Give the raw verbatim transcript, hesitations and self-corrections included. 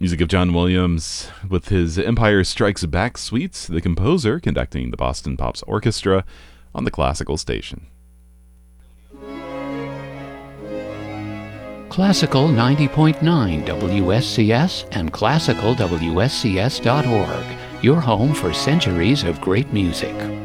Music of John Williams with his Empire Strikes Back suites, the composer conducting the Boston Pops Orchestra on the classical station. Classical ninety point nine W S C S and classical W S C S dot org, your home for centuries of great music.